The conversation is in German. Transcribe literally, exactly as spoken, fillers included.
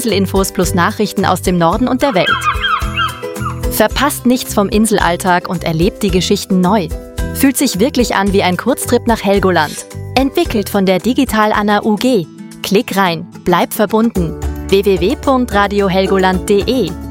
Infos plus Nachrichten aus dem Norden und der Welt. Verpasst nichts vom Inselalltag und erlebt die Geschichten neu. Fühlt sich wirklich an wie ein Kurztrip nach Helgoland. Entwickelt von der Digital Anna U G. Klick rein, bleib verbunden. w w w punkt radio helgoland punkt d e